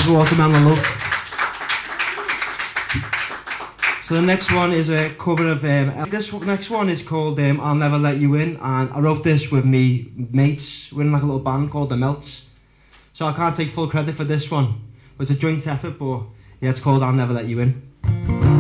Watermelon Love. So the next one is a cover of, this next one is called I'll Never Let You In, and I wrote this with me mates. We're in like a little band called The Melts. So I can't take full credit for this one. It's a joint effort, but yeah, it's called I'll Never Let You In.